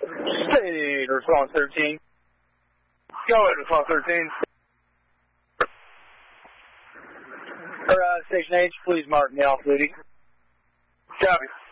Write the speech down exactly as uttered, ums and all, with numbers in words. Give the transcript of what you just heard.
State response thirteen. Go ahead, response thirteen. Or, uh, Station H, please mark me off duty. Copy.